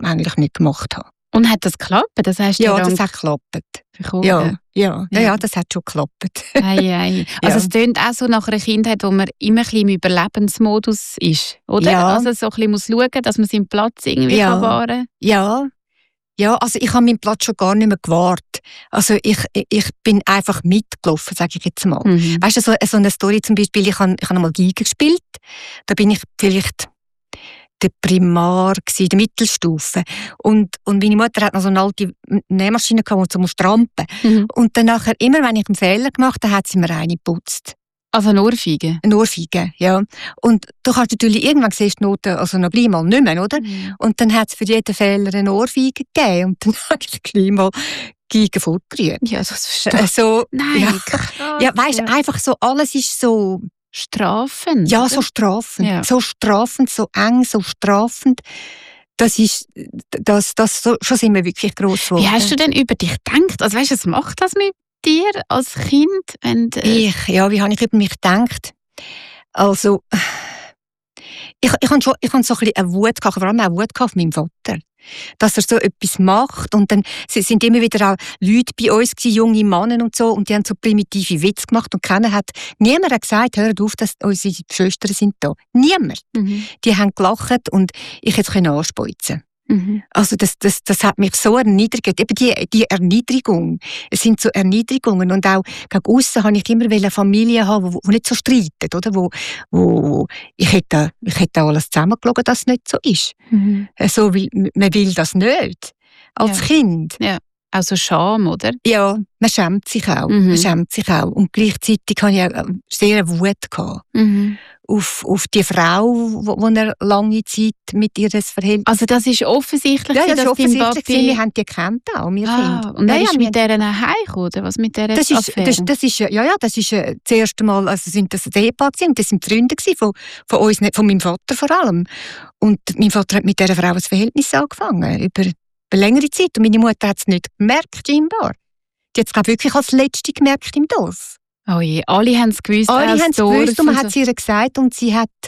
eigentlich nicht gemacht habe. Und hat das geklappt? Das heißt, ja, das hat geklappt. Ja, das hat schon geklappt. Ei. Also es tönt auch so nach einer Kindheit, wo man immer ein bisschen im Überlebensmodus ist, oder? Ja. Also so ein bisschen muss schauen, dass man seinen Platz irgendwie kann wahren kann. Ja, also ich habe meinen Platz schon gar nicht mehr gewahrt. Also ich bin einfach mitgelaufen, sage ich jetzt mal. Weißt du, so eine Story zum Beispiel, ich habe einmal Geige gespielt. Da bin ich vielleicht der Primar gsi, der Mittelstufe. Und meine Mutter hat noch so eine alte Nähmaschine gehabt, die so trampen. Und dann nachher, immer wenn ich einen Fehler gemacht habe, hat sie mir eine geputzt. Also eine Ohrfeige? Eine Ohrfeige, ja. Und du kannst natürlich irgendwann siehst die Noten, also noch gleich mal nicht mehr, oder? Und dann hat es für jeden Fehler eine Ohrfeige gegeben. Und dann habe ich gleich mal Geige fortgerührt. Ja, das verstehe ich. So, Nein, ja, weißt du, einfach so, alles ist so... Strafend? Ja, oder? so strafend. Ja. So strafend, so eng, so strafend. Das ist, so, schon sind wir wirklich gross geworden. Wie hast du denn über dich gedacht? Also weißt du, was macht das mit dir als Kind? Wie habe ich über mich gedacht? Also, ich habe so ein bisschen eine Wut gehabt, vor allem auch Wut auf meinen Vater. Dass er so etwas macht. Und dann sind immer wieder auch Leute bei uns gewesen, junge Männer und so, und die haben so primitive Witze gemacht. Und niemand hat gesagt, hört auf, dass unsere Schwestern sind da. Niemand. Die haben gelacht und ich hätte es anspeuzen. Also das hat mich so erniedrigt. Eben die Erniedrigung. Es sind so Erniedrigungen. Und auch gegen aussen habe ich immer eine Familie haben, die nicht so streitet, oder? Wo ich hätte alles zusammengelogen, dass es nicht so ist. So, weil man will das nicht. Als Kind. Ja. Also Scham, oder? Ja, man schämt sich auch. Und gleichzeitig hatte ich auch sehr Wut gehabt. Auf die Frau, die er lange Zeit mit ihr Verhältnis... Also das ist offensichtlich, ja, das ist offensichtlich. Papi... Wir haben die gekannt auch, wir Kinder. Und er ist mit dieser heimgekommen, oder was mit dieser Affäre? Das ist das erste Mal, also sind das Ehepaar gewesen, und das sind Freunde von uns, nicht von meinem Vater vor allem. Und mein Vater hat mit dieser Frau ein Verhältnis angefangen, über längere Zeit. Und meine Mutter hat es nicht gemerkt, scheinbar. Die hat es, glaube ich, wirklich als Letzte gemerkt im Dorf. Oh je, alle haben es gewusst. Alle haben es gewusst und man hat es ihr gesagt und sie hat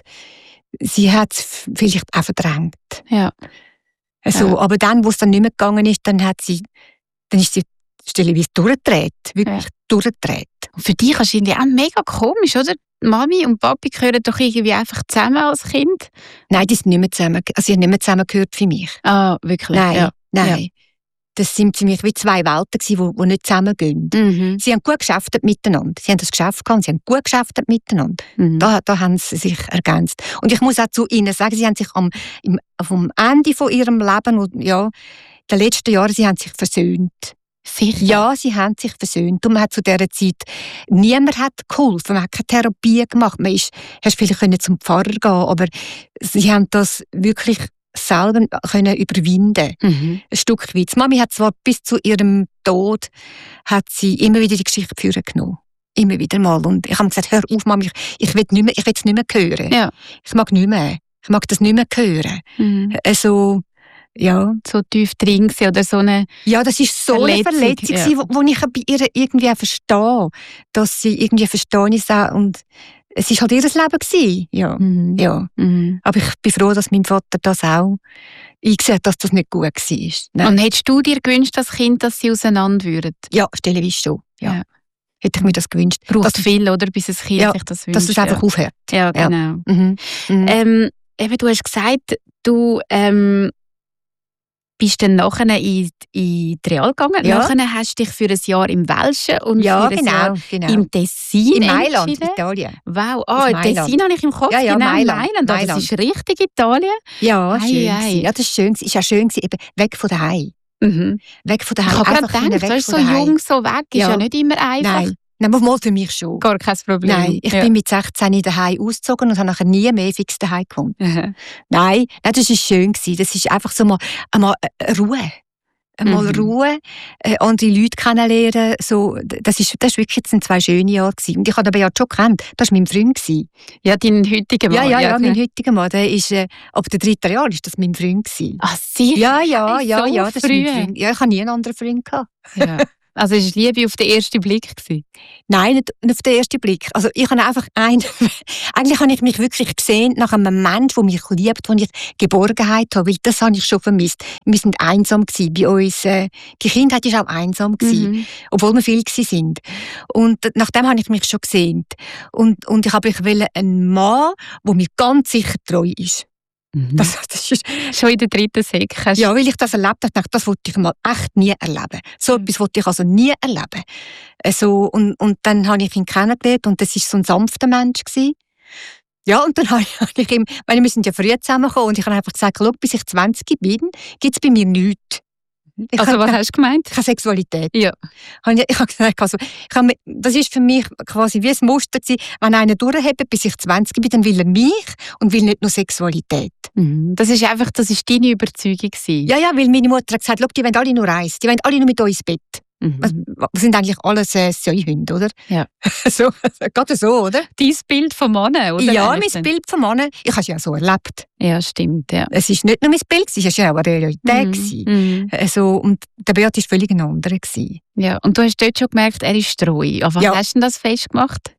es vielleicht auch verdrängt. Ja. Also, aber dann, wo es dann nicht mehr gegangen ist, dann ist sie stellenweise durchgedreht. Wirklich durchgedreht. Und für dich ist es auch mega komisch, oder? Mami und Papi gehören doch irgendwie einfach zusammen als Kind? Nein, die sind nicht mehr zusammen. Also sie haben nicht mehr zusammengehört für mich. Ah, wirklich? Nein. Ja. Das sind für mich wie zwei Welten gewesen, die nicht zusammengehen. Sie haben gut geschäftet miteinander. Sie haben das Geschäft gehabt, sie haben gut geschäftet miteinander. Da haben sie sich ergänzt. Und ich muss auch zu ihnen sagen, sie haben sich vom Ende von ihrem Leben, und ja, in den letzten Jahren, sie haben sich versöhnt. Sicher? Ja, sie haben sich versöhnt. Und man hat zu dieser Zeit, niemand hat geholfen, man hat keine Therapie gemacht. Hast vielleicht zum Pfarrer gehen, aber sie haben das wirklich selber können überwinden. Ein Stück weit. Mami hat zwar bis zu ihrem Tod hat sie immer wieder die Geschichte führen genommen. Immer wieder mal. Und ich habe gesagt, hör auf, Mami, ich will es nicht mehr hören. Ja. Ich mag nicht mehr. Ich mag das nicht mehr hören. Also, ja. So tief drin gewesen, oder so eine... Ja, das ist so eine Verletzung, ja, wo ich bei ihr irgendwie verstehe, dass sie irgendwie verstehen ist und es war halt ihr Leben gewesen. Ja. Ja. Aber ich bin froh, dass mein Vater das auch eingesehen hat, dass das nicht gut war. Nein. Und hättest du dir gewünscht als Kind, dass sie auseinander würden? Ja, stellenweise schon. Ja. Hätte ich mir das gewünscht. Braucht viel, oder, bis ein Kind sich das wünscht. Dass es einfach aufhört. Ja, genau. Eben, du hast gesagt, du bist dann nachher in die Real gegangen. Ja. Nachher hast du dich für ein Jahr im Welschen und ja, für ein Jahr im Tessin in Mailand, entschieden. Italien. Wow, Tessin habe ich im Kopf. Ja, genau, Mailand. Das ist richtig Italien. Ja, schön. Ja, das ist schön. Ist ja schön gewesen, eben weg von daheim. Weg von daheim. Ich habe gerade gedacht, du bist so jung, so weg, ist ja nicht immer einfach. Nein, mal für mich schon. Gar kein Problem. Nein, ich bin mit 16 daheim ausgezogen und habe nachher nie mehr fix daheim gewohnt. Nein, das war schön. Das ist einfach so mal Ruhe. Einmal Ruhe, andere Leute kennenlernen. So, das ist wirklich jetzt 2 schöne Jahre gewesen. Und ich habe den ja schon gekannt. Das war mein Freund. Ja, dein heutiger Mann. Ja, mein heutiger Mann. Der ist, ab dem 3. Jahr ist das mein Freund gewesen. Ach, sicher? Ja, das ist mein früh. Freund. Ja, ich hatte nie einen anderen Freund gehabt. Ja. Also ist Liebe auf den ersten Blick gewesen? Nein, nicht auf den ersten Blick. Also ich habe einfach eigentlich habe ich mich wirklich gesehen nach einem Menschen, der mich liebt, wo ich Geborgenheit habe, weil das habe ich schon vermisst. Wir sind einsam gewesen. Bei uns, die Kindheit war auch einsam gewesen, obwohl wir viel gewesen sind. Und nach dem habe ich mich schon gesehen. Und ich wollte einen Mann, der mir ganz sicher treu ist. Das ist schon in der 3. Sek. Ja, weil ich das erlebt habe, das wollte ich mal echt nie erleben. So etwas wollte ich also nie erleben. Und dann habe ich ihn kennengelernt und das war so ein sanfter Mensch gewesen. Ja, und dann habe ich ihm, weil wir sind ja früh zusammengekommen und ich habe einfach gesagt, schau, bis ich 20 bin, gibt es bei mir nichts. Was hast du gemeint? Keine Sexualität. Ja. Ich habe gesagt, das ist für mich quasi wie ein Muster gewesen, wenn einer durchhebt, bis ich 20 bin, dann will er mich und will nicht nur Sexualität. Das ist deine Überzeugung gewesen. Ja, weil meine Mutter hat gesagt, die wollen alle nur eins, die wollen alle nur mit uns ins Bett. Das sind eigentlich alles Säuhunde, oder? Ja. Gerade so, oder? Dein Bild von Männern, oder? Ja, mein Bild von Männern. Ich habe es ja so erlebt. Ja, stimmt, ja. Es ist nicht nur mein Bild, es war ja auch eine Realität. Und der Beat war völlig ein anderer. Ja, und du hast dort schon gemerkt, er ist treu. Aber was hast du denn das festgemacht?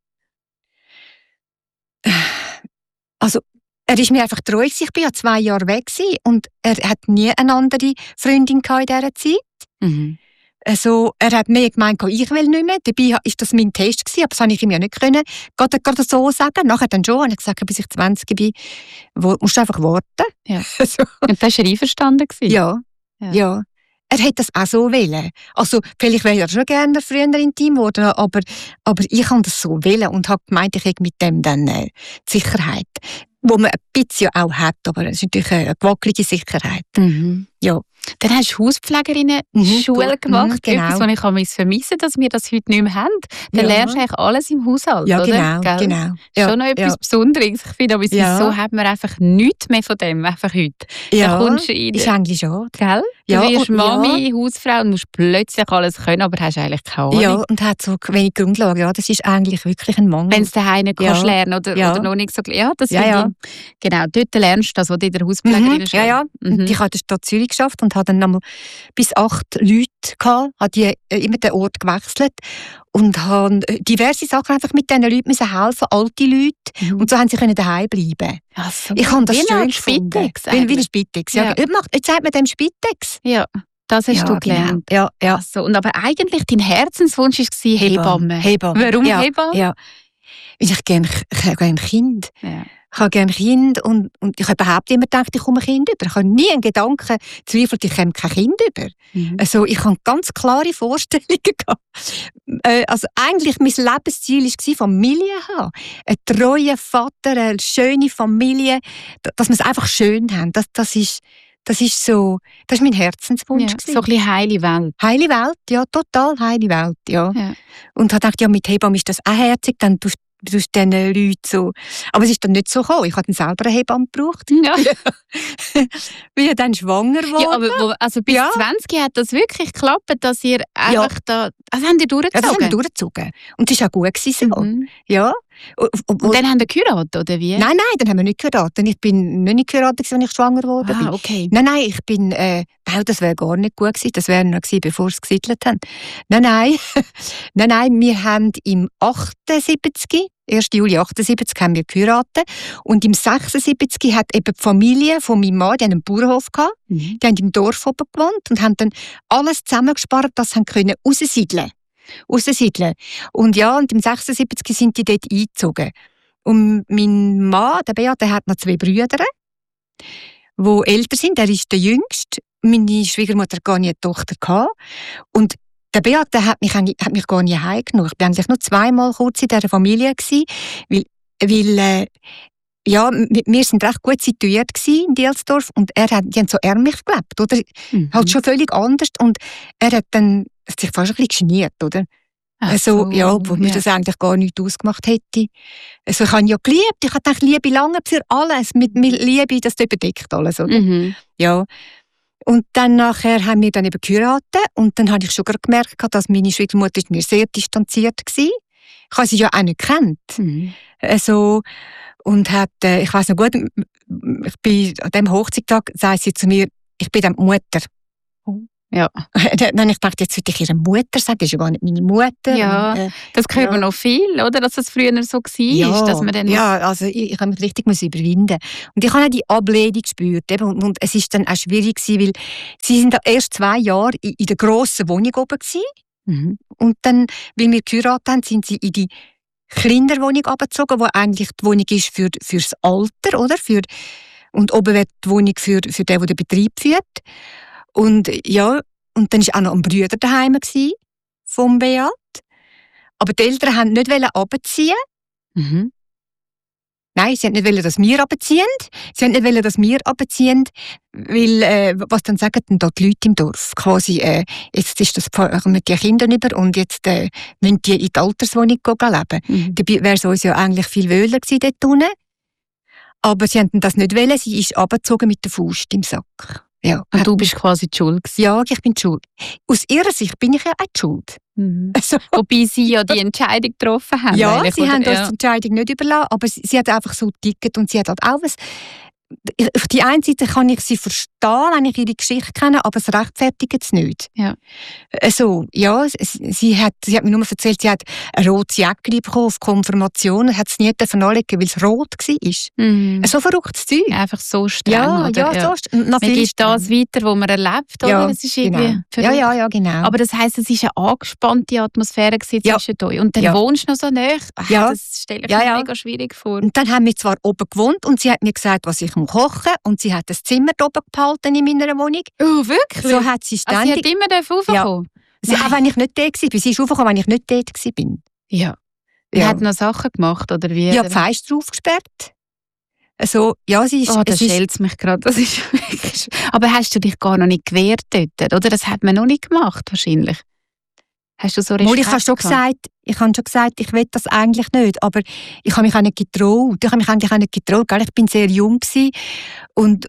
Also, er ist mir einfach treu. Ich war ja 2 Jahre weg und er hat nie eine andere Freundin in dieser Zeit. Er hat mir gemeint, ich will nicht mehr. Dabei war das mein Test gewesen, aber das konnte ich ihm ja nicht können. Gerade so sagen. Nachher dann schon. Und ich gesagt, bis ich 20 bin, musst du einfach warten. Ja. Und das war er einverstanden gewesen? Ja. Er hätte das auch so wollen. Also, vielleicht wäre er schon gerne früher intim geworden, aber ich habe das so wollen und habe gemeint, ich hätte mit dem dann die Sicherheit. Wo man ein bisschen auch hat, aber es ist natürlich eine gewackelige Sicherheit. Ja. Dann hast du Hauspflegerinnen-Schule gemacht. Genau. Etwas, was ich vermisse, dass wir das heute nicht mehr haben. Dann lernst du eigentlich alles im Haushalt, ja, oder? Genau. Ja, schon noch etwas Besonderes. Ich finde, aber wieso hat man einfach nichts mehr von dem, einfach heute? Ja, dann kommst du ist eigentlich schade. Gell? Du wirst Mami, Hausfrau und musst plötzlich alles können, aber hast eigentlich keine Ahnung. Ja, und hat so wenig Grundlage. Ja, das ist eigentlich wirklich ein Mangel. Wenn du daheim nicht kannst lernen oder noch nicht so... Ja, das finde ich. Genau, dort lernst du das, was du in der Hauspflegerin Ja, ja. Ich habe in der Stadt Zürich geschafft und habe dann nochmal bis 8 Leute gehabt, habe die immer den Ort gewechselt und habe diverse Sachen einfach mit diesen Leuten müssen helfen, alte Leute. Und so haben sie daheim bleiben. So. Ich habe das wie schön Spitex. Wie eine Spitex. Ja. Jetzt sagt man dem Spitex. Ja. Das hast du gelernt. Genau. Ja. Also, und aber eigentlich dein Herzenswunsch war Hebamme. Warum Hebamme? Ja. Weil ich gerne Kind. Ja. Ich habe gerne Kind und ich habe überhaupt immer gedacht, ich komme ein Kind über. Ich habe nie einen Gedanken gezweifelt, ich komme kein Kind über. Also ich habe ganz klare Vorstellungen gehabt. Also eigentlich mein Lebensziel war, Familie zu haben. Einen treuen Vater, eine schöne Familie, dass wir es einfach schön haben. Das ist mein Herzenswunsch. Ja, so ein bisschen heile Welt. Heile Welt, ja, total heile Welt, ja. Und habe gedacht, ja, mit Hebamme ist das auch herzig, dann tust diesen Leuten so. Aber es ist dann nicht so gekommen. Ich habe dann selber eine Hebamme gebraucht. Ja. Bin ja dann schwanger geworden. Ja, aber bis 20 hat das wirklich geklappt, dass ihr einfach da... Also haben die durchgezogen? Ja, das haben wir durchgezogen. Und es war auch gut gewesen, so. Ja. Und dann haben die geheiratet, oder wie? Nein, dann haben wir nicht geheiratet. Ich bin nicht geheiratet, als ich schwanger wurde. Okay. Nein, ich bin... das wäre gar nicht gut gewesen. Das wäre noch gewesen, bevor sie gesiedelt haben. Nein, wir haben im 1. Juli 78 haben wir geheiratet. Und im 76 hat eben die Familie von meinem Mann, die haben einen Bauernhof gehabt. Die haben im Dorf oben gewohnt und haben dann alles zusammengespart, dass sie raussiedeln. Und im 76 sind die dort eingezogen. Und mein Mann, der Beat, der hat noch 2 Brüder, die älter sind. Er ist der Jüngste. Meine Schwiegermutter hatte gar nie eine Tochter gehabt. Und der Beat, der hat mich gar nie heimgenommen. Ich war eigentlich nur 2-mal kurz in dieser Familie gewesen, weil wir sind recht gut situiert in Dielsdorf und die haben so ärmlich gelebt, oder? Halt schon völlig anders und er hat sich fast ein bisschen geniert, oder? Wo mir das eigentlich gar nicht ausgemacht hätte. Also ich habe ja geliebt, ich habe gedacht, Liebe lange für alles, mit Liebe, das überdeckt alles, oder? Ja. Und dann nachher haben wir dann eben geheiratet und dann habe ich schon gemerkt, dass meine Schwiegermutter mir sehr distanziert war. Ich habe sie ja auch nicht gekannt. Und ich weiss noch gut, ich bin an diesem Hochzeitstag, sagt sie zu mir, ich bin dann die Mutter. Ja. Dann habe ich gedacht, jetzt würde ich ihrer Mutter sagen, das ist ja gar nicht meine Mutter. Ja, Und, das hört man noch viel, oder? Dass es früher so war, dass man dann... Ja, also ich habe mich richtig überwinden. Und ich habe auch die Ablehnung gespürt. Eben, und es ist dann auch schwierig gewesen, weil sie sind da erst 2 Jahre in der grossen Wohnung oben gewesen. Mhm. Und dann, weil wir geheiratet haben, sind sie in die kleinere Wohnung abgezogen, wo eigentlich die Wohnung ist fürs Alter, oder? Und oben wird die Wohnung für den, der den Betrieb führt. Und ja, und dann war auch noch ein Bruder daheim vom Beat. Aber die Eltern wollten nicht runterziehen. Mhm. Nein, sie wollten nicht, dass wir runterziehen. Sie wollten nicht, dass wir runterziehen, weil, was dann sagen dann dort die Leute im Dorf? Quasi, jetzt ist das mit den Kindern über und jetzt müssen die in die Alterswohnung leben. Mhm. Dabei wäre es uns ja eigentlich viel wohler gewesen dort unten. Aber sie wollten das nicht wollen. Sie ist runtergezogen mit der Faust im Sack. Ja. Und du bist quasi die Schuld gewesen. Ja, ich bin die Schuld. Aus ihrer Sicht bin ich ja auch die Schuld. Mhm. Also, Wobei sie ja die Entscheidung getroffen haben. ja, eigentlich, sie oder? haben uns die Entscheidung nicht überlassen, aber sie hat einfach so getickt und sie hat halt auch was. Auf die einen Seite kann ich sie verstehen, wenn ich ihre Geschichte kenne, aber es rechtfertigt es nicht. Ja. Also, ja, sie hat mir nur erzählt, sie hat ein rotes Jäckchen bekommen auf Konfirmation und hat es nie anlegen, weil es rot war. Mhm. So verrücktes Zeug. Einfach so streng, Ja, oder? ja, so noch Man viel gibt das streng. weiter, was man erlebt, oder? Ja, Das ist irgendwie verrückt. ja, genau. Aber das heisst, es war eine angespannte Atmosphäre Ja. zwischen euch. Und dann Ja. wohnst du noch so nahe. Ja. Das stelle ich Ja, mir ja. mega schwierig vor. Und dann haben wir zwar oben gewohnt und sie hat mir gesagt, was ich kochen muss. Und sie hat das Zimmer oben behalten in meiner Wohnung. Oh, wirklich? So hat sie Also sie ständig... hat immer raufgekommen? Auch wenn ich nicht dort war. Sie ist raufgekommen, wenn ich nicht dort war. Ja. Und hat noch Sachen gemacht, oder wie? Ja, die Fenster aufgesperrt. Also, ja, sie ist... Oh, das es ist schält mich gerade. Das ist wirklich... Aber hast du dich gar noch nicht gewehrt dort? Oder das hat man noch nicht gemacht, wahrscheinlich. Hast du so Respekt ich habe schon gesagt, ich will das eigentlich nicht, aber ich habe mich auch nicht getraut. Ich habe mich eigentlich auch nicht getraut, gell? Ich bin sehr jung gewesen und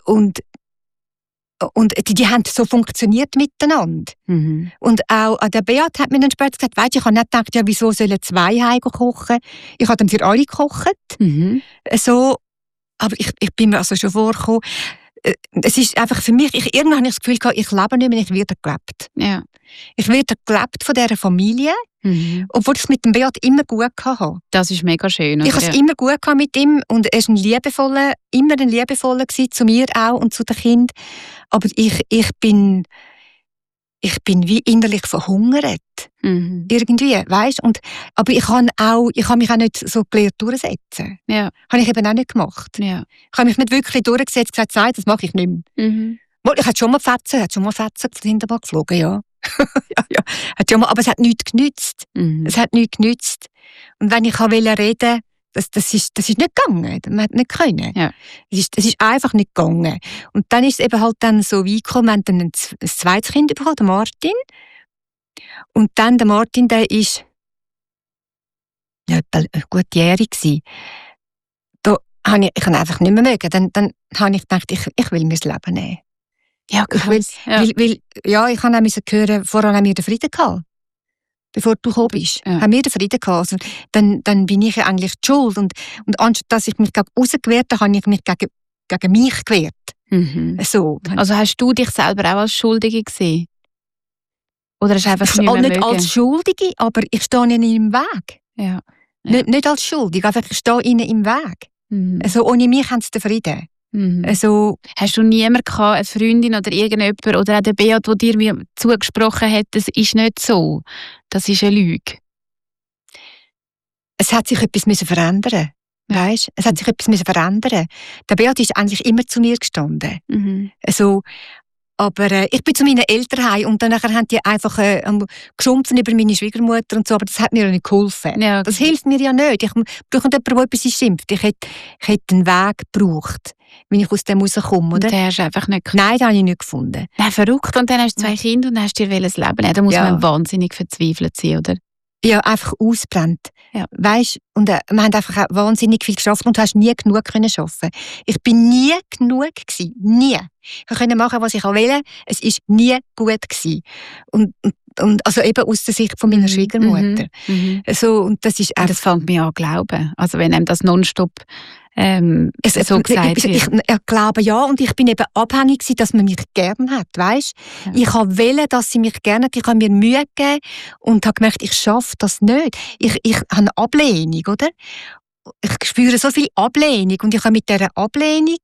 die haben so funktioniert miteinander. Mhm. Und auch der Beat hat mir dann später gesagt, weisst, ich habe nicht gedacht, ja, wieso sollen 2 heim kochen? Ich habe dann für alle gekocht. Mhm. So, aber ich bin mir also schon vorgekommen, es ist einfach für mich, irgendwann habe ich das Gefühl gehabt, ich lebe nicht mehr, ich werde gelebt. Ja. Ich werde gelebt von dieser Familie, Mhm. obwohl ich es mit dem Beat immer gut hatte. Das ist mega schön. Ich oder? hatte es immer gut mit ihm und er war immer ein liebevoller gewesen, zu mir auch und zu den Kindern. Aber ich bin wie innerlich verhungert. Mhm. Irgendwie, weisst? Aber ich habe mich auch nicht so gelernt durchsetzen. Ja. Habe ich eben auch nicht gemacht. Ja. Ich habe mich nicht wirklich durchgesetzt und gesagt, nein, das mache ich nicht mehr. Mhm. Ich hatte schon mal Fetzen von hinten geflogen, ja. Hat schon mal, aber es hat nichts genützt. Mhm. Es hat nichts genützt. Und wenn ich reden das ist nicht gegangen. Man hat nicht können. Ja. Es ist einfach nicht gegangen. Und dann ist es eben halt dann so weit gekommen, wir haben dann ein zweites Kind bekommen, den Martin. Und dann der Martin, der ist ja, etwa gutjährig gewesen. Da habe ich einfach nicht mehr mögen. Dann habe ich gedacht, ich will mir das Leben nehmen. Ja, Ich will, weil, ich habe auch hören, vorher haben wir den Frieden gehabt. Bevor du gekommen bist, haben wir den Frieden gehabt. Also, dann bin ich ja eigentlich die Schuld. Und anstatt dass ich mich gegen aussen gewehrt habe, habe ich mich gegen mich gewehrt. Mhm. So. Also hast du dich selber auch als Schuldige gesehen? Oder hast du einfach nicht mehr nicht mögen? als Schuldige, aber ich stehe ihnen im Weg. Ja. Nicht als Schuldige, einfach ich stehe ihnen im Weg. Mhm. Also, ohne mich haben sie den Frieden. Mhm. Also, Hast du niemanden gehabt, eine Freundin oder irgendjemand, oder auch der Beat, der dir mir zugesprochen hat, das ist nicht so, das ist eine Lüge? es hat sich etwas verändern. Weißt? Es hat sich etwas verändern. Der Beat ist eigentlich immer zu mir gestanden. Mhm. Also, aber ich bin zu meinen Eltern heim und dann haben die einfach geschumpfen über meine Schwiegermutter und so, aber das hat mir ja nicht geholfen. Ja. Das hilft mir ja nicht. Ich brauche nicht jemanden, der etwas schimpft. Ich hätte einen Weg gebraucht, wenn ich aus dem rauskomme, Und oder? den hast du einfach nicht gefunden? Nein, den habe ich nicht gefunden. Ja, verrückt. Und dann hast du 2 Kinder und hast dir ein Leben nehmen. Da muss Ja. man wahnsinnig verzweifelt sein, oder? Ja, einfach ausbrennt. Ja. Weisst, und wir haben einfach auch wahnsinnig viel geschafft und du hast nie genug können schaffen. Ich bin nie genug gewesen. Nie. Ich konnte machen, was ich wollte. Es ist nie gut gewesen. Und also eben aus der Sicht von meiner Schwiegermutter. So, und das ist das fängt mich an zu glauben. Also wenn einem das nonstop so gesagt wird. Ich glaube ja, und ich bin eben abhängig gewesen, dass man mich gern hat, weisst? Ja. Ich wollte, dass sie mich gerne hat. Ich habe mir Mühe gegeben und habe gemerkt, ich schaffe das nicht. Ich habe eine Ablehnung, oder? Ich spüre so viel Ablehnung und ich habe mit dieser Ablehnung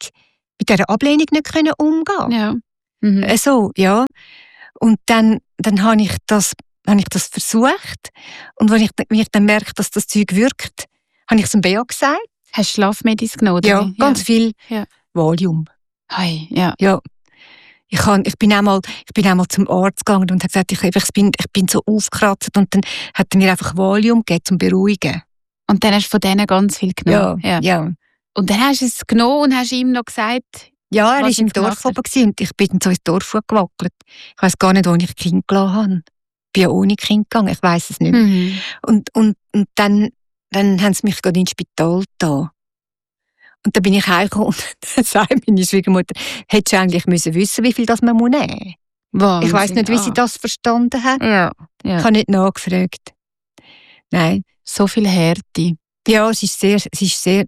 nicht umgehen. Ja. So, ja. Und dann habe ich das versucht. Und wenn ich dann merke, dass das Zeug wirkt, habe ich es dem Bea gesagt. Hast du Schlafmedis genommen? Ja, ganz viel Valium. Hey, ja. Ja. Ich bin einmal zum Arzt gegangen und habe gesagt, ich bin so aufgekratzt. Und dann hat er mir einfach Valium gegeben, zum Beruhigen. Und dann hast du von denen ganz viel genommen? Ja. Und dann hast du es genommen und hast ihm noch gesagt... Ja, er war im Dorf oben und ich bin so ins Dorf gewackelt. Ich weiss gar nicht, wo ich Kind gelassen habe. Ich bin ja ohne Kind gegangen, ich weiss es nicht. Und dann haben sie mich gerade ins Spital da. Und dann bin ich heimgekommen und dann sagt meine Schwiegermutter, hättest du eigentlich wissen müssen, wie viel das man nehmen muss. Ich weiss nicht, wie sie das verstanden hat. Ja. Ich habe nicht nachgefragt. Nein. So viel Härte. Ja, es ist sehr,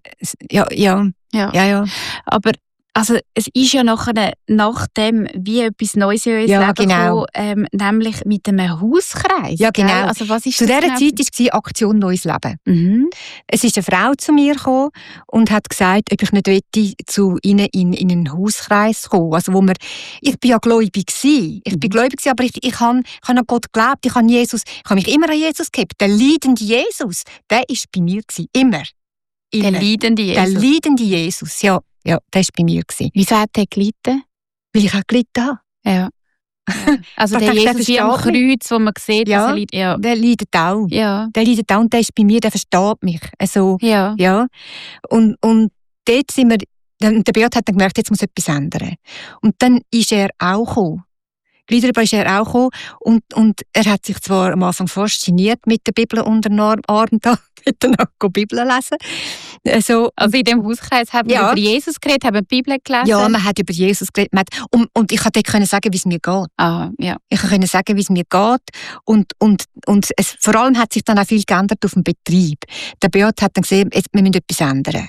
ja. Aber also, es ist ja nachher, nachdem wie etwas Neues in unser Leben genau. gekommen, nämlich mit einem Hauskreis. Ja, genau. Also, was ist zu das dieser Zeit war Aktion Neues Leben. Es ist eine Frau zu mir gekommen und hat gesagt, ob ich nicht wollte, zu ihnen in einen Hauskreis kommen. Also, ich bin ja gläubig gewesen. Ich bin gläubig gewesen, aber ich habe an Gott geglaubt. Ich habe mich immer an Jesus gehabt. Der leidende Jesus, der war bei mir gewesen. Immer. Der leidende Jesus? Der leidende Jesus, ja. Ja, das war bei mir. Wieso hat er gelitten? Weil ich auch gelitten habe. Ja. Also der Jesus wie am Kreuz, wo man sieht, dass er leidet. Ja, der leidet auch. Ja. Der leidet auch und der ist bei mir, der versteht mich. Also, ja. Und dort sind wir, der Beat hat dann gemerkt, jetzt muss etwas ändern. Und dann ist er auch gekommen. Gleich darüber ist er auch gekommen und er hat sich zwar am Anfang fasziniert mit der Bibel unter dem Arm, da dann auch Bibel lesen. Also in dem Hauskreis haben wir über Jesus geredet, haben die Bibel gelesen? Ja, man hat über Jesus geredet. Und ich konnte dort sagen, wie es mir geht. Aha, ja. Ich konnte sagen, wie es mir geht. Und vor allem hat sich dann auch viel geändert auf dem Betrieb. Der Beat hat dann gesehen, wir müssen etwas ändern.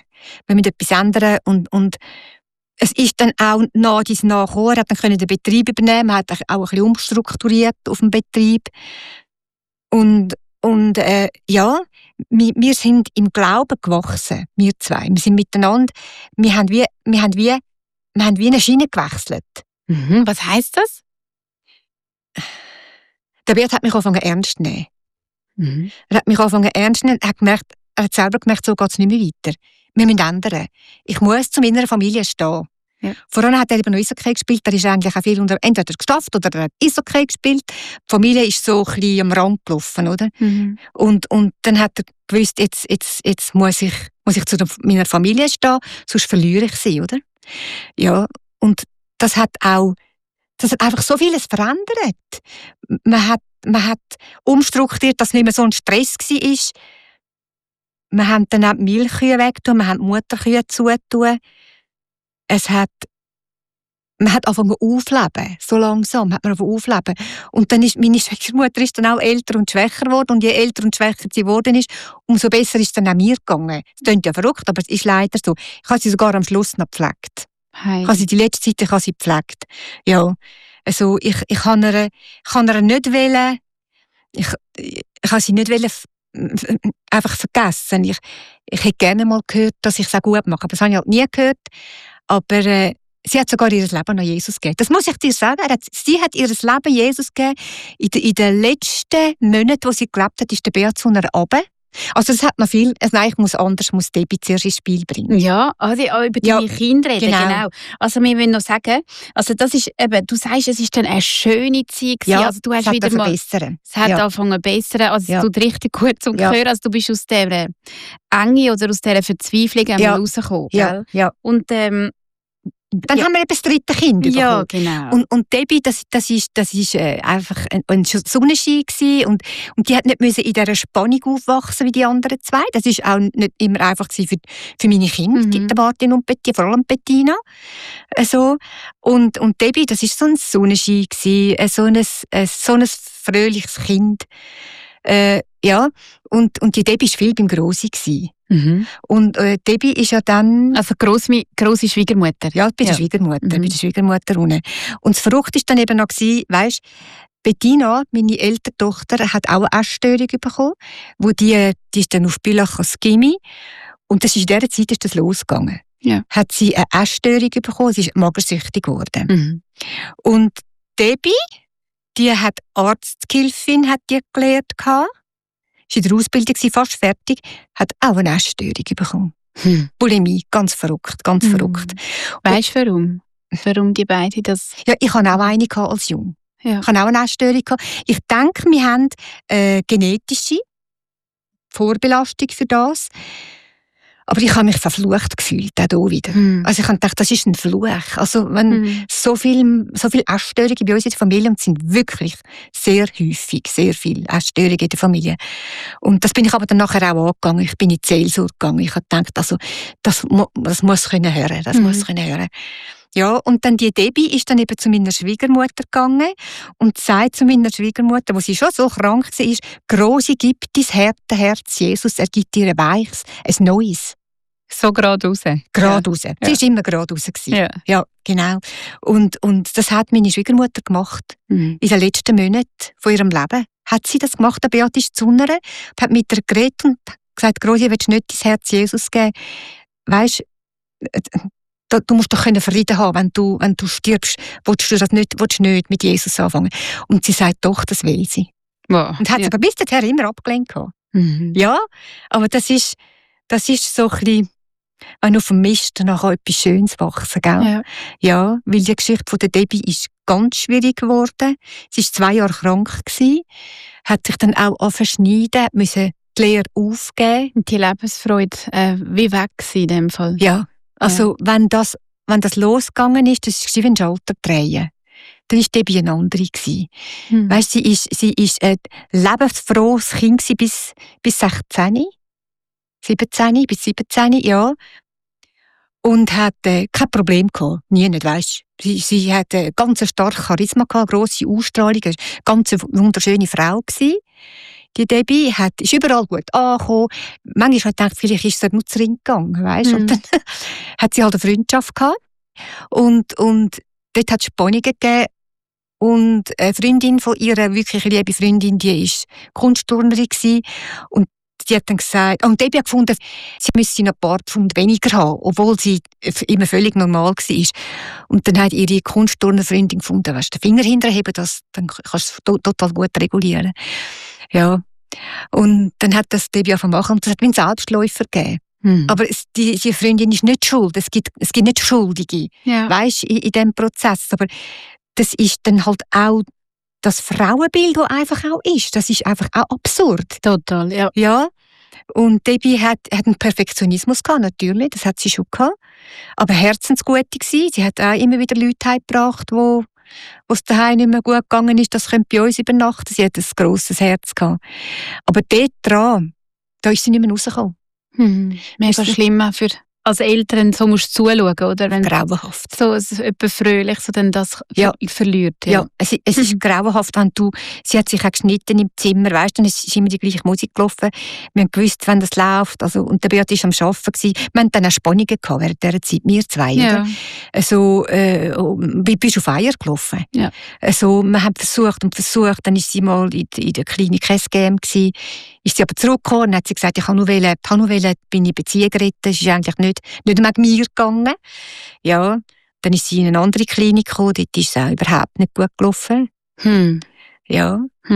Und es ist dann auch nach gekommen. Er hat dann den Betrieb übernehmen. Man hat auch ein bisschen umstrukturiert auf dem Betrieb. Und wir sind im Glauben gewachsen, wir zwei. Wir sind miteinander, wir haben wie eine Schiene gewechselt. Was heisst das? Der Beat hat mich angefangen ernst zu nehmen. Er hat mich angefangen ernst zu nehmen. Er hat selber gemerkt, so geht es nicht mehr weiter. Wir müssen ändern. Ich muss zu meiner Familie stehen. Ja. Vorher hat er eben noch Eishockey gespielt. Er ist eigentlich auch viel entweder gestafft oder er hat Eishockey gespielt. Die Familie ist so ein bisschen am Rand gelaufen, oder? Und dann hat er gewusst, jetzt muss ich zu meiner Familie stehen, sonst verliere ich sie, oder? Ja, und das hat einfach so vieles verändert. Man hat umstrukturiert, dass nicht mehr so ein Stress war. Wir haben dann auch die Milchkühe weggetan, wir haben die Mutterkühe zugetan. Man hat angefangen aufleben. So langsam hat man angefangen aufleben. Und dann ist meine Schwiegermutter dann auch älter und schwächer geworden. Und je älter und schwächer sie geworden ist, umso besser ist es dann auch mir gegangen. Es klingt ja verrückt, aber es ist leider so. Ich habe sie sogar am Schluss noch gepflegt. Hey. Ich habe sie die letzte Zeit gepflegt. Ja. Also ich kann ihr nicht wollen. Ich kann sie nicht wollen einfach vergessen. Ich hätte gerne mal gehört, dass ich es auch gut mache. Aber das habe ich halt nie gehört. Aber sie hat sogar ihr Leben an Jesus gegeben. Das muss ich dir sagen. Sie hat ihr Leben Jesus gegeben. In den letzten Monaten, wo sie gelebt hat, ist der Beat zu einer runter. Also das hat noch viel. Nein, ich muss Debbie zuerst ins Spiel bringen. Ja, also auch über deine Kinder reden, genau. Also wir wollen noch sagen, also das ist eben, du sagst, es ist dann eine schöne Zeit gewesen. Ja, also du hast es wieder mal, es hat angefangen zu bessern. Also es tut richtig gut zum Hören. Also du bist aus dieser Enge oder aus dieser Verzweiflung rausgekommen. Ja. Und Dann haben wir eben das dritte Kind bekommen. Ja, genau. Und Debbie, das ist einfach ein Sonnenschein gewesen und die hat nicht müssen in dieser Spannung aufwachsen wie die anderen zwei. Das ist auch nicht immer einfach für meine Kinder, der Martin und Bettina, vor allem Bettina. Und Debbie, das ist so ein Sonnenschein gewesen, so ein fröhliches Kind. Ja, und die Debbie war viel beim Grossi gewesen. Und Debbie ist ja dann... Also grosse Schwiegermutter. Ja, bei der Schwiegermutter unten. Und das Verrückte war dann eben noch, weisst, Bettina, meine ältere Tochter, hat auch eine Essstörung bekommen, die ist dann auf Bülachers Gymi. Und in dieser Zeit ist das losgegangen. Ja. Hat sie eine Essstörung bekommen, sie ist magersüchtig geworden. Und Debbie, die hat Arzthilfin, hat die gelernt gehabt. Sie war in der Ausbildung, fast fertig, hat auch eine Essstörung bekommen. Bulimie, ganz verrückt, ganz verrückt. Weisst du warum? Warum die beiden das? Ja, ich hatte auch eine als Jung. Ja. Ich hatte auch eine Essstörung. Ich denke, wir haben genetische Vorbelastung für das. Aber ich habe mich verflucht gefühlt, auch hier wieder. Also ich habe gedacht, das ist ein Fluch. Also wenn so viele Essstörungen bei uns in der Familie, und es sind wirklich sehr häufig, sehr viele Essstörungen in der Familie. Und das bin ich aber dann nachher auch angegangen. Ich bin in die Seelsorge gegangen. Ich habe gedacht, also, das muss können hören. Das muss können hören. Ja, und dann die Debbie ist dann eben zu meiner Schwiegermutter gegangen und sagt zu meiner Schwiegermutter, wo sie schon so krank war, Grosi gibt dein harte Herz Jesus, er gibt dir ein weiches, ein neues. So gerade raus. Gerade raus. Sie war immer gerade raus. Ja, genau. Und das hat meine Schwiegermutter gemacht. In den letzten Monaten von ihrem Leben hat sie das gemacht. Der Beat ist zu ihr, hat mit ihr geredet und gesagt, Grosi, willst du nicht dein Herz Jesus geben? Weisst, du musst doch Frieden haben, wenn du stirbst, willst du nicht mit Jesus anfangen. Und sie sagt, doch, das will sie. Wow. Und hat es aber bis dahin immer abgelehnt. Ja, aber das ist so ein bisschen, wenn auf dem Mist nachher etwas Schönes wachsen, gell? Ja, weil die Geschichte von der Debbie ist ganz schwierig geworden. Sie war 2 Jahre krank gewesen, hat sich dann auch verschneiden, musste die Lehre aufgeben. Und die Lebensfreude wie weg in dem Fall. Ja. Also, wenn das losgegangen ist, das war wie ein Schalter drehen. Dann war Debbie eine andere. Weisst, sie ist ein lebensfrohes Kind bis 16, 17, bis 17, ja. Und hat kein Problem gehabt. Nie nicht, weisst. Sie hat ganz starkes Charisma gehabt, grosse Ausstrahlung, eine ganz wunderschöne Frau gewesen. Die Debbie ist überall gut angekommen. Manchmal habe ich gedacht, vielleicht ist sie nur zu Ring gegangen, weisst? Und dann hat sie halt eine Freundschaft gehabt. Und dort hat es Spannungen gegeben. Und eine Freundin von ihrer, wirklich liebe Freundin, die war Kunstturnerin gewesen. Und die hat dann gesagt, und Debbie hat gefunden, sie müsse noch ein paar Pfund weniger haben, obwohl sie immer völlig normal war. Und dann hat ihre Kunstturnerfreundin gefunden, weißt, den Finger hinterheben, dann kannst du es total gut regulieren. Ja. Und dann hat das Debbie angefangen zu machen und das hat wie einen Selbstläufer gegeben. Aber die Freundin ist nicht schuld. Es gibt nicht Schuldige, weisst, in diesem Prozess. Aber das ist dann halt auch das Frauenbild, das einfach auch ist. Das ist einfach auch absurd. Total, ja. Ja. Und Debbie hat einen Perfektionismus gehabt, natürlich. Das hat sie schon gehabt. Aber herzensgut gewesen. Sie hat auch immer wieder Leute heimgebracht, wo es daheim nicht mehr gut gegangen ist. Das könnte bei uns übernachten. Sie hat ein grosses Herz gehabt. Aber dort dran, da ist sie nicht mehr rausgekommen. Mega schlimm auch für als Eltern, so musst du zuschauen, oder? Wenn grauenhaft. So etwas fröhlich, so dann das verliert. Ja, es ist grauenhaft, wenn sie hat sich auch geschnitten im Zimmer, weißt du, dann ist immer die gleiche Musik gelaufen. Wir haben gewusst, wenn das läuft, also, und der Beat war am Arbeiten gewesen. Wir hatten dann auch Spannungen gehabt während dieser Zeit, wir zwei, oder? Also, wie bist du auf Eier gelaufen? Ja. Also, wir haben versucht, dann ist sie mal in der Klinik SGM gewesen, ist sie aber zurückgekommen und hat sie gesagt, ich habe nur wollen, bin ich Beziehung retten, das ist eigentlich nicht wegen mir gegangen. Ja, dann ist sie in eine andere Klinik gekommen, dort ist es auch überhaupt nicht gut gelaufen. Ja.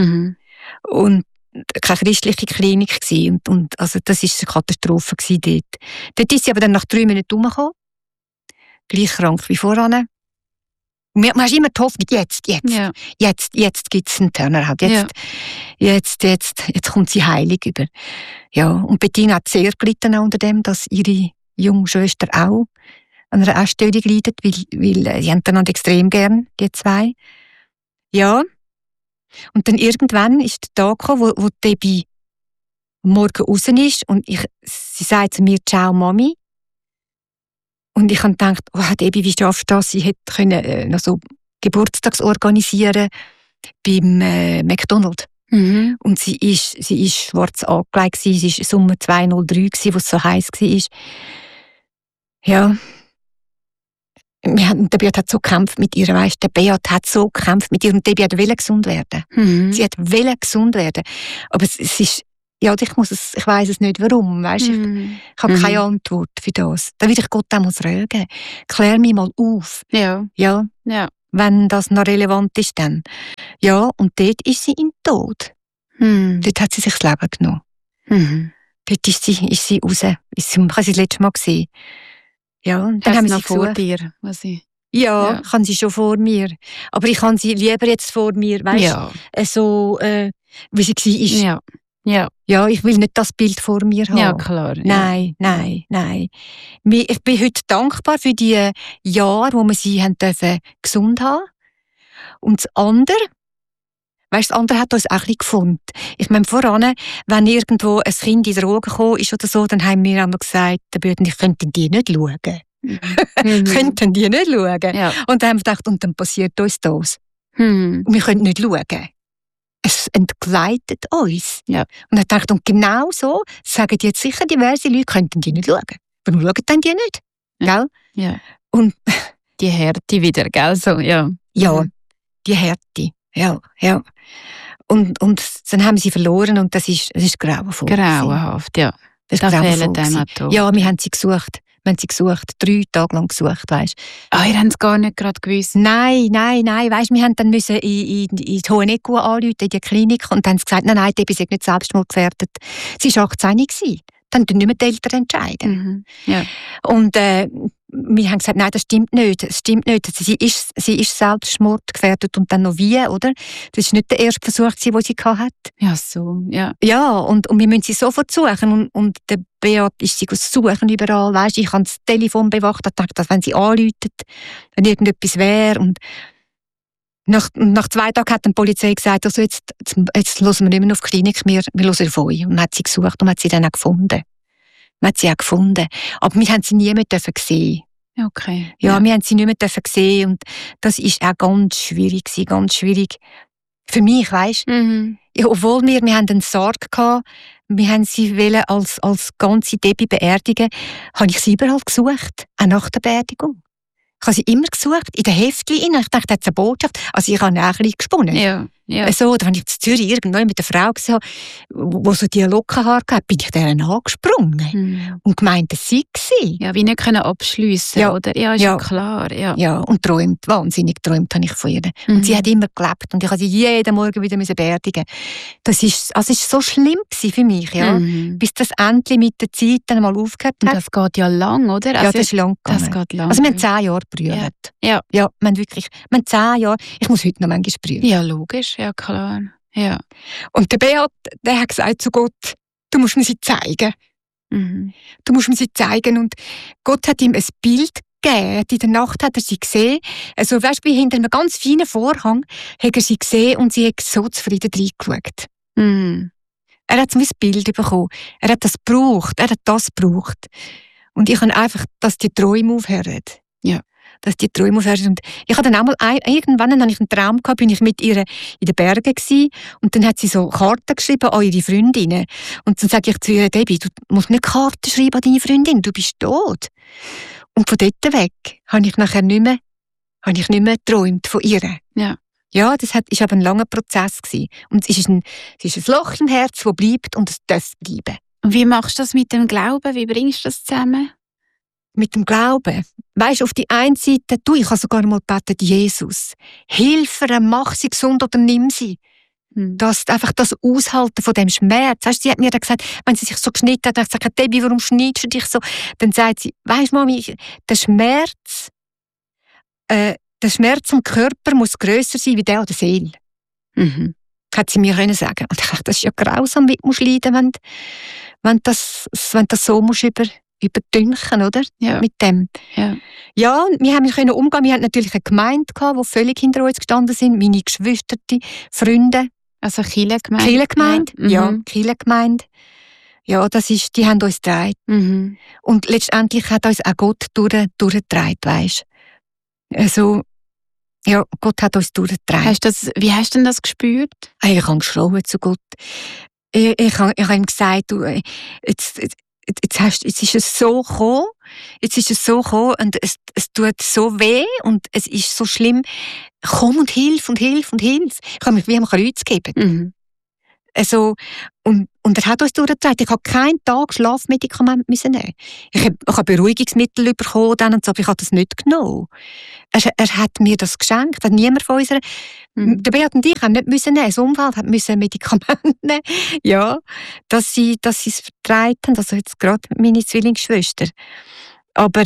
Und keine christliche Klinik gewesen. Und also das war eine Katastrophe gewesen dort. Dort ist sie aber dann nach 3 Minuten umgekommen. Gleich krank wie voran. Man hast immer die Hoffnung, jetzt gibt es einen Turnaround. Jetzt kommt sie heilig über. Ja, und Bettina hat sehr gelitten unter dem, dass ihre junge Schwester auch an einer Essstörung leiden, weil sie haben einander extrem gern, die zwei. Ja. Und dann irgendwann ist der Tag gekommen, wo Debbie am Morgen raus ist und sie sagt zu mir, «Ciao, Mami.» Und ich habe gedacht, oh, Debbie, wie schaffst du das? Sie hätte können, noch so Geburtstags organisieren beim McDonald's. Mhm. Und sie ist schwarz angelegt, sie war Sommer 203, wo es so heiß war. Ja. Der Beat hat so gekämpft mit ihr, weißt, der Beat hat so gekämpft mit ihr und Debbie wollte gesund werden. Mhm. Sie wollte gesund werden. Aber es ist, ja, ich weiss es nicht, warum, weißt. Ich habe keine Antwort für das. Da würde ich Gott auch fragen. Klär mich mal auf. Ja. Ja. Ja. Wenn das noch relevant ist, dann. Ja, und dort ist sie im Tod. Dort hat sie sich das Leben genommen. Mhm. Dort ist sie raus. Ich habe sie das letzte Mal gesehen. Ja, und dann haben wir sie vor gesucht. dir, was ich... Ja, ich habe sie schon vor mir. Aber ich habe sie lieber jetzt vor mir, weißt Ja. so, wie sie war. Ja. Ja. Ja, ich will nicht das Bild vor mir haben. Ja, klar. Nein. Ich bin heute dankbar für die Jahre, wo wir sie haben dürfen gesund haben. Und das andere, weißt, das andere hat uns auch ein bisschen geformt. Ich meine, voran, wenn irgendwo ein Kind in die Drogen gekommen ist oder so, dann haben wir einmal gesagt, ich könnten die nicht schauen. Könnten die nicht schauen. Ja. Und dann haben wir gedacht, und dann passiert uns das. Mhm. Und wir können nicht schauen. Es entgleitet uns. Ja. Und ich dachte, und genau so sagen jetzt sicher diverse Leute, könnten die nicht schauen. Warum schauen denn die nicht? Ja. Gell? Ja. Und die Härte wieder, gell? So, ja. Ja, die Härte. Ja. Und dann haben wir sie verloren und das ist grauenvoll. Grauenhaft, ja. Das Da grauenvoll fehlen dann gewesen. auch Tod. Ja, wir haben sie gesucht. 3 Tage lang gesucht, weisst. Ihr habt es gar nicht gerade gewusst. Nein, weisst, wir haben dann müssen in die Hoheneckua anrufen, in die Klinik, und dann haben sie gesagt, nein, Debbie sei nicht selbstmordgefährdet. Sie war 18 gewesen. Dann können nicht mehr die Eltern entscheiden. Mhm. Ja. Und wir haben gesagt, nein, das stimmt nicht. Sie ist selbstmordgefährdet und dann noch wie, oder? Das war nicht der erste Versuch, den sie hatte. Ja, so, ja. Ja, und wir müssen sie sofort suchen. Und der Beat ist sie suchen überall. Weißt, ich habe das Telefon bewacht, ich dachte, dass wenn sie anruft, wenn irgendetwas wäre. Und nach 2 Tagen hat die Polizei gesagt, also jetzt hören wir nicht mehr auf die Klinik, wir hören auf euch. Und hat sie gesucht und hat sie dann auch gefunden. Aber wir haben sie nie mehr sehen. Okay. Ja, wir haben sie nicht mehr sehen und das ist auch ganz schwierig gewesen, ganz schwierig. Für mich, weisst. Mhm. Ja, obwohl wir haben einen Sarg gehabt, wir haben sie als ganze Debbie beerdigen, habe ich sie überall gesucht, auch nach der Beerdigung. Ich habe sie immer gesucht, in den Heftchen. Ich dachte, das ist eine Botschaft. Also ich habe auch ein bisschen gesponnen. Ja. So, da habe ich in Zürich irgendwann mit einer Frau gesehen, die so die Lockenhaare hatte, bin ich deren angesprungen und gemeint, das sei sie. Ja, wie nicht können abschliessen, Ja. oder? Ja, ist ja klar. Ja. Ja, und wahnsinnig träumt habe ich von ihr. Und sie hat immer gelebt und ich habe sie jeden Morgen wieder beerdigen. Das ist so schlimm für mich, ja. Bis das endlich mit der Zeit dann mal aufgehört hat. Und das geht ja lang, oder? Ja, das ist lang gegangen. Das geht lang. Also wir haben 10 Jahre gebrüllt. Ja. Ja, wir haben 10 Jahre. Ich muss heute noch manchmal brüllen. Ja, logisch, ja klar. Ja. Und der Beat, der hat gesagt zu Gott, du musst mir sie zeigen. Du musst mir sie zeigen. Und Gott hat ihm ein Bild gegeben. In der Nacht hat er sie gesehen. Also, weißt du, wie hinter einem ganz feinen Vorhang hat er sie gesehen und sie hat so zufrieden reingeschaut. Er hat so ein Bild bekommen. Er hat das gebraucht. Und ich habe einfach, dass die Träume aufhören. Ja. Dass die Träume aufhören. Und ich hatte dann einmal, irgendwann hatte ich einen Traum gehabt, bin ich mit ihr in den Bergen gewesen, und dann hat sie so Karten geschrieben an ihre Freundinnen. Und dann sage ich zu ihr, Debbie, du musst nicht Karten schreiben an deine Freundin, du bist tot. Und von dort weg habe ich nachher nicht mehr geträumt von ihr. Ja. Ja, das war aber ein langer Prozess gewesen. Und es ist ein Loch im Herz, das bleibt und es darf bleiben. Und wie machst du das mit dem Glauben? Wie bringst du das zusammen? Mit dem Glauben. Weisst, auf die einen Seite, ich habe sogar mal gebetet, Jesus, hilf ihr, mach sie gesund oder nimm sie. Einfach das Aushalten von dem Schmerz. Weißt, sie hat mir dann gesagt, wenn sie sich so geschnitten hat, ich gesagt, Debbie, warum schneidest du dich so? Dann sagt sie, weisst Mami, der Schmerz am Körper muss grösser sein wie der an der Seele. Hat sie mir sagen. Und ich dachte, das ist ja grausam, wie du leiden musst, wenn das so musst überdünken, oder? Ja. Mit dem. Ja. Ja, wir haben können umgehen. Wir hatten natürlich eine Gemeinde gehabt, die völlig hinter uns gestanden sind. Meine Geschwister, Freunde. Also Kirchengemeinde. Kirchengemeinde, ja, Mhm. Kirchengemeinde. Ja, die haben uns getragen. Mhm. Und letztendlich hat uns auch Gott durchgetragen, weisst. Also, ja, Gott hat uns durchgetragen. Wie hast du denn das gespürt? Ich habe geschrien zu Gott. Ich habe ihm gesagt, du, jetzt ist es so gekommen, und es tut so weh und es ist so schlimm. Komm und hilf. Ich habe mich wie am Kreuz gegeben. Mhm. Also, und er hat uns durchgetragen. Ich habe keinen Tag Schlafmedikamente müssen nehmen. Ich habe Beruhigungsmittel bekommen dann und so, aber ich habe das nicht genommen. Er hat mir das geschenkt. Hat niemand von unserer... Der Beat und ich haben nicht müssen nehmen. Das Umfeld hat müssen Medikamente nehmen. Ja, dass sie es vertragen. Also jetzt gerade meine Zwillingsschwester. Aber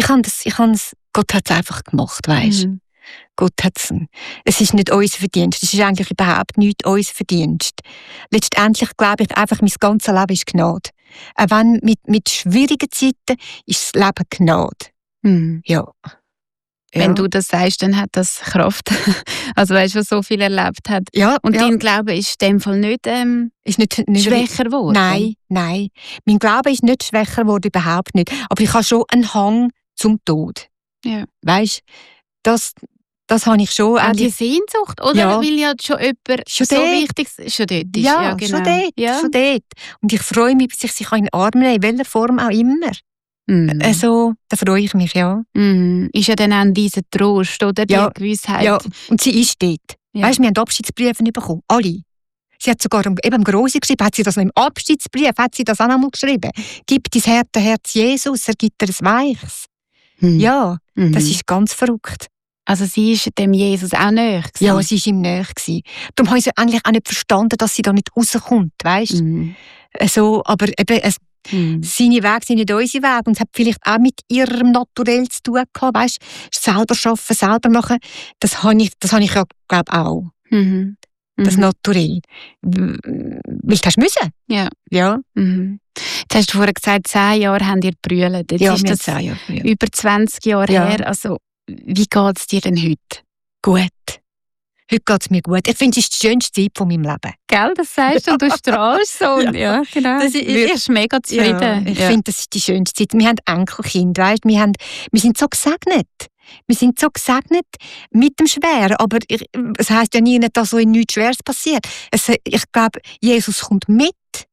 Gott hat es einfach gemacht, weisst. Mhm. Gott hat's. Es ist nicht unser Verdienst. Es ist eigentlich überhaupt nicht unser Verdienst. Letztendlich glaube ich einfach, mein ganzes Leben ist Gnade. Auch wenn mit schwierigen Zeiten ist das Leben Gnade. Mhm. Ja. Wenn du das sagst, dann hat das Kraft. Also weißt du, was so viel erlebt hat. Ja, und ja. dein Glaube ist in dem Fall nicht, Ist nicht schwächer geworden? Nein. Mein Glaube ist nicht schwächer geworden, überhaupt nicht. Aber ich habe schon einen Hang zum Tod. Ja. Weißt du, das habe ich schon. Auch die Sehnsucht, oder? Ja. Weil ja schon jemand Schon so dort. wichtig ist. Schon dort ist. Ja, genau. schon dort. Und ich freue mich, bis ich sich in den Arm nehme, in welcher Form auch immer. Mhm. Also, da freue ich mich, ja. Mhm. Ist ja dann auch dieser Trost, oder? Die Ja. Gewissheit. Ja, und sie ist dort. Ja. Weißt du, wir haben Abschiedsbriefe bekommen. Alle. Sie hat sogar eben Grossi geschrieben, hat sie das noch im Abschiedsbrief, hat sie das auch noch mal geschrieben. Gib dein harte Herz Jesus, er gibt dir ein weiches. Mhm. Ja, Mhm. das ist ganz verrückt. Also sie ist dem Jesus auch näher gewesen. Ja, sie war ihm näher gewesen. Darum habe ich sie eigentlich auch nicht verstanden, dass sie da nicht rauskommt, weißt du? Mhm. Also, aber eben, seine Wege sind nicht unsere Wege und es hat vielleicht auch mit ihrem Naturell zu tun gehabt, weißt du? Selber arbeiten, selber machen, das habe ich ja, glaube auch. Mhm. Das Mhm. Naturell. Weil du hast müssen. Ja. Ja. Mhm. Jetzt hast du vorher gesagt, 10 Jahre haben ihr gebrüllt. Jetzt Ja, ist wir das haben 10 Jahre gebrüllt. über 20 Jahre Ja. her. Also, wie geht es dir denn heute? Gut. Heute geht es mir gut. Ich finde, es ist die schönste Zeit von meinem Leben. Gell, das sagst du und du strahlst so. Ja. Ja, genau. Das Du ist- wirkst mega zufrieden. Ja, ich finde, das ist die schönste Zeit. Wir haben Enkelkinder, weißt? Wir sind so gesegnet. Wir sind so gesegnet mit dem Schweren. Aber es heisst ja nie, dass so nichts Schweres passiert. Ich glaube, Jesus kommt mit.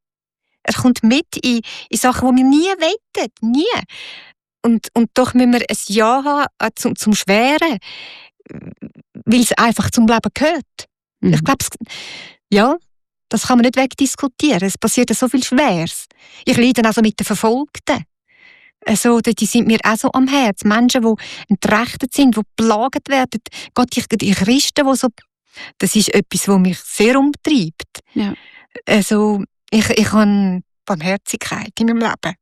Er kommt mit in Sachen, die wir nie wettet. Nie. Und doch müssen wir ein Ja haben zum Schweren. Weil es einfach zum Leben gehört. Mhm. Ich glaube, ja, das kann man nicht wegdiskutieren. Es passiert so viel Schweres. Ich leide also mit den Verfolgten. Also, die sind mir auch so am Herz. Menschen, die entrechtet sind, die geplagt werden. Gott, die Christen, die so... Das ist etwas, was mich sehr umtreibt. Ja. Also, ich habe Barmherzigkeit in meinem Leben.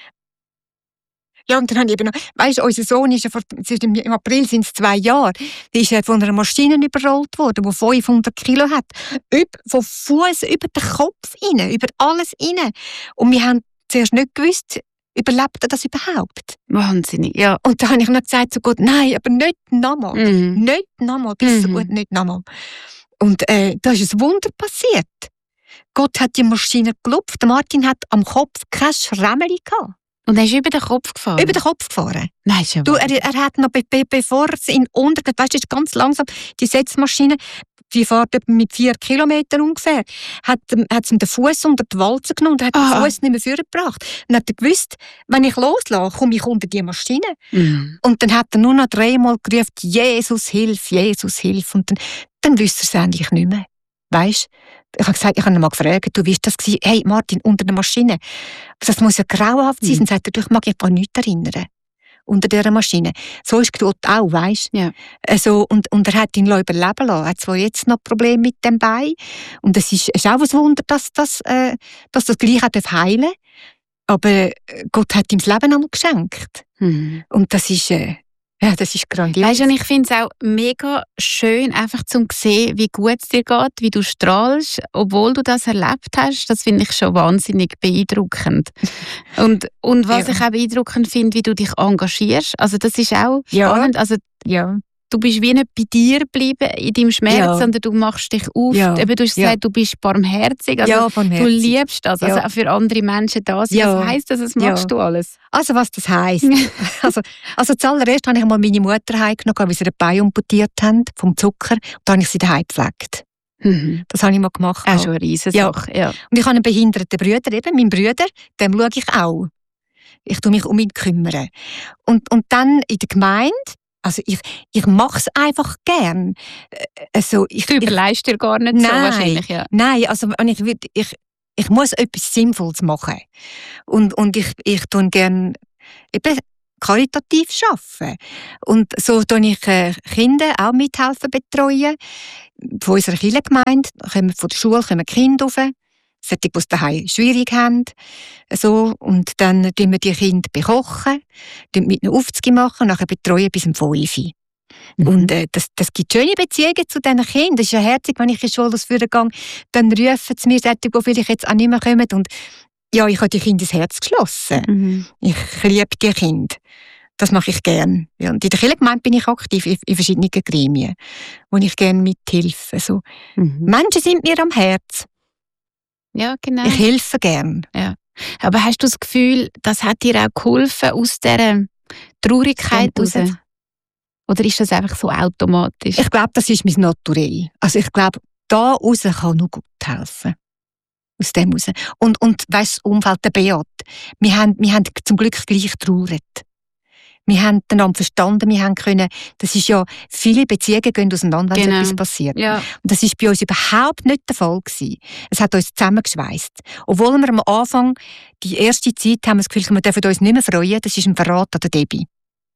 Ja, und dann habe ich eben noch, weißt du, unser Sohn ist ja im April sind es 2 Jahre, der ist ja von einer Maschine überrollt worden, die 500 Kilo hat. Von Fuß über den Kopf rein, über alles rein. Und wir haben zuerst nicht gewusst, überlebt er das überhaupt? Wahnsinnig, ja. Und da habe ich noch gesagt zu Gott, nein, aber nicht nochmal. Mhm. Nicht nochmal, bis so gut, nicht nochmal. Und da ist ein Wunder passiert. Gott hat die Maschine gelupft, Martin hat am Kopf kein Schrämmeli gehabt. Und er ist über den Kopf gefahren? Über den Kopf gefahren. Nein, ist ja Du, er hat noch, bevor es ihn untergeht, weißt du, ist ganz langsam, die Setzmaschine, die fährt etwa mit 4 Kilometern ungefähr, hat es ihm den Fuß unter die Walze genommen und hat den Fuß nicht mehr vorgebracht. Dann hat er gewusst, wenn ich loslasse, komme ich unter die Maschine. Mhm. Und dann hat er nur noch 3-mal gerufen, Jesus, hilf, Jesus, hilf. Und dann wüsste er es eigentlich nicht mehr. Weißt du? Ich habe gesagt, ich habe ihn mal gefragt, du, wie war das gewesen? Hey, Martin, unter der Maschine. Das muss ja grauenhaft sein. Dann sagt er, ich mag mich an nichts erinnern. Unter dieser Maschine. So ist Gott auch, weisst du? Ja. Also, und er hat ihn überleben lassen. Er hat zwar jetzt noch Probleme mit dem Bein. Und es ist auch ein Wunder, dass das gleich hat heilen darf. Aber Gott hat ihm das Leben einmal geschenkt. Mhm. Und das ist Ja, das ist grandios. Weißt du, ich finde es auch mega schön, einfach zu sehen, wie gut es dir geht, wie du strahlst, obwohl du das erlebt hast. Das finde ich schon wahnsinnig beeindruckend. Und was ich auch beeindruckend finde, wie du dich engagierst. Also das ist auch spannend. Also du bist wie nicht bei dir geblieben in deinem Schmerz, sondern du machst dich auf. Eben, du hast gesagt, du bist barmherzig. Also barmherzig. Du liebst das. Also auch für andere Menschen da sein. Was heisst das? Was machst du alles? Also was das heisst? also zuallererst habe ich mal meine Mutter heimgenommen, weil sie ein Bein amputiert haben vom Zucker. Und dann habe ich sie daheim gepflegt. Das habe ich mal gemacht. Auch schon eine Riesensache. Ja. Und ich habe einen behinderten Bruder, eben mein Bruder, dem schaue ich auch. Ich kümmere mich um ihn kümmern. Und dann in der Gemeinde, also ich mache es einfach gern. Also du überleist dir gar nicht so wahrscheinlich. Ja. Nein, also ich muss etwas Sinnvolles machen. Und ich tue gerne eben karitativ arbeiten. Und so tue ich Kinder auch mithelfen betreuen. Von unserer Kirchengemeinde von der Schule kommen Kinder rauf. Solche, die es daheim schwierig haben. So, und dann tun wir die Kinder bekochen, mit ihnen Aufzüge machen, nachher betreuen bis um 5 Uhr. Und das gibt schöne Beziehungen zu diesen Kindern. Das ist ja herzig, wenn ich in die Schule ausführen gehe, dann rufen sie mir, die vielleicht jetzt auch nicht mehr kommen. Und ja, ich habe die Kinder ins Herz geschlossen. Ich liebe die Kinder. Das mache ich gerne. Ja, und in der Kirchengemeinde bin ich aktiv in verschiedenen Gremien, wo ich gerne mithilfe. So. Menschen sind mir am Herz. Ja, genau. Ich helfe gern. Ja. Aber hast du das Gefühl, das hat dir auch geholfen aus dieser Traurigkeit raus? Oder ist das einfach so automatisch? Ich glaube, das ist mein Naturell. Also ich glaube, da raus kann nur gut helfen. Aus dem raus. Und weißt du, das Umfeld der Beat, wir haben zum Glück gleich getrauert. Wir haben einander verstanden, wir haben können, das ist ja, viele Beziehungen gehen auseinander, wenn etwas passiert. Ja. Und das war bei uns überhaupt nicht der Fall gewesen. Es hat uns zusammengeschweißt. Obwohl wir am Anfang, die erste Zeit, haben wir das Gefühl, wir dürfen uns nicht mehr freuen, das ist ein Verrat an der Debbie.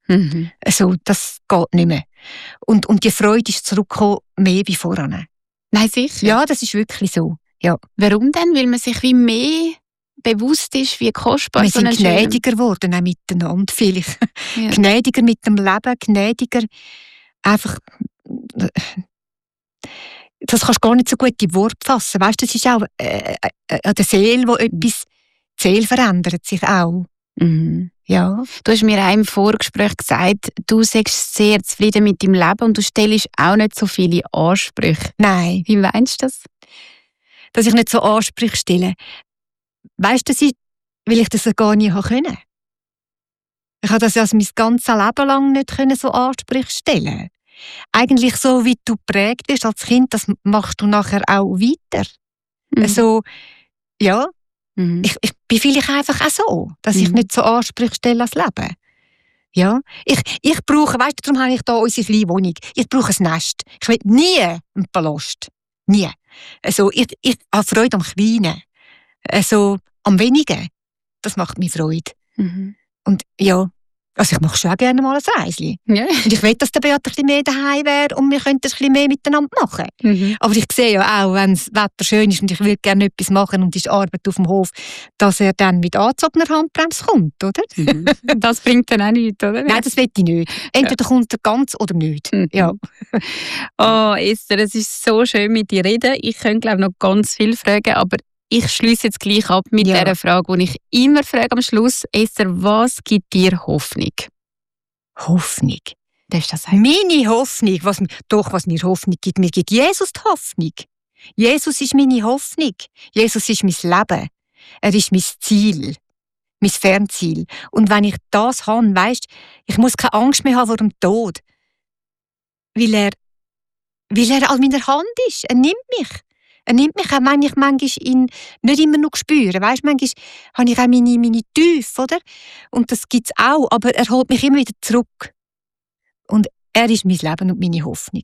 Also, das geht nicht mehr. Und die Freude ist zurückgekommen, mehr wie voran. Nein, sicher? Ja, das ist wirklich so. Ja. Warum denn? Weil man sich wie mehr bewusst ist, wie kostbar wir sind gnädiger geworden, auch miteinander vielleicht. Ja. Gnädiger mit dem Leben, gnädiger einfach... Das kannst du gar nicht so gut in Worte fassen. Weißt du, das ist auch an der Seele, wo etwas... Die Seele verändert sich auch. Ja. Du hast mir auch im Vorgespräch gesagt, du sagst sehr zufrieden mit deinem Leben und du stellst auch nicht so viele Ansprüche. Nein. Wie meinst du das? Dass ich nicht so Ansprüche stelle. Weißt du, weil ich das gar nie können. Ich habe das also mein ganzes Leben lang nicht so Ansprüche stellen. Eigentlich so, wie du geprägt bist als Kind, das machst du nachher auch weiter. Also, ja, ich bin vielleicht einfach auch so, dass ich nicht so Ansprüche stelle als Leben. Ja, ich brauche, weißt du, darum habe ich hier unsere kleine Wohnung. Ich brauche ein Nest. Ich will nie einen Palast. Nie. Also, ich habe Freude am Kleinen. Also, am Wenigen. Das macht mir Freude. Und ja, also ich mache schon auch gerne mal ein Reisli. Ja. Und ich will, dass der Beat ein bisschen mehr daheim wäre und wir könnten ein bisschen mehr miteinander machen. Aber ich sehe ja auch, wenn das Wetter schön ist und ich will gerne etwas machen und es ist Arbeit auf dem Hof, dass er dann mit angezogener Handbremse kommt, oder? Das bringt dann auch nichts, oder? Nein, das will ich nicht. Entweder kommt er ganz oder nicht. Ja. Oh, Esther, es ist so schön mit dir reden. Ich könnte, glaube ich, noch ganz viel fragen, aber ich schließe jetzt gleich ab mit dieser Frage, die ich immer frage am Schluss. Esther, was gibt dir Hoffnung? Hoffnung? Darfst du das sagen? Meine Hoffnung? Was mir Hoffnung gibt, mir gibt Jesus die Hoffnung. Jesus ist meine Hoffnung. Jesus ist mein Leben. Er ist mein Ziel. Mein Fernziel. Und wenn ich das habe, weisst, ich muss keine Angst mehr haben vor dem Tod. Weil er an meiner Hand ist. Er nimmt mich. Er nimmt mich auch, wenn ich manchmal ihn nicht immer noch spüre. Weißt, manchmal habe ich auch meine Tiefe, oder? Und das gibt es auch, aber er holt mich immer wieder zurück. Und er ist mein Leben und meine Hoffnung.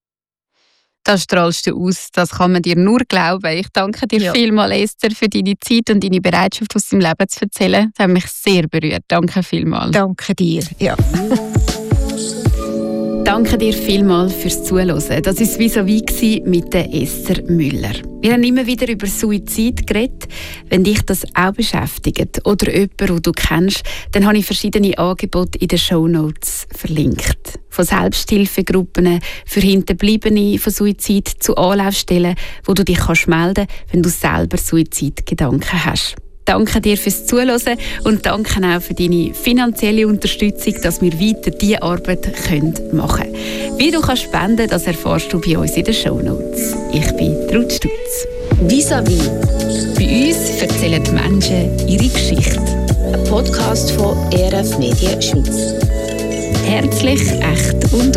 Das strahlst du aus, das kann man dir nur glauben. Ich danke dir vielmals, Esther, für deine Zeit und deine Bereitschaft, aus deinem Leben zu erzählen. Das hat mich sehr berührt. Danke vielmals. Danke dir, ja. Danke dir vielmals fürs Zuhören. Das war «Vis-à-vis» mit der Esther Müller. Wir haben immer wieder über Suizid geredet. Wenn dich das auch beschäftigt oder jemand, den du kennst, dann habe ich verschiedene Angebote in den Shownotes verlinkt. Von Selbsthilfegruppen für Hinterbliebene von Suizid zu Anlaufstellen, wo du dich melden kannst, wenn du selber Suizidgedanken hast. Danke dir fürs Zuhören und danke auch für deine finanzielle Unterstützung, dass wir weiter diese Arbeit machen können. Wie du spenden kannst, das erfährst du bei uns in den Shownotes. Ich bin Ruth Stutz. «Vis-à-vis». Bei uns erzählen die Menschen ihre Geschichte. Ein Podcast von ERF Medien Schweiz. Herzlich, echt und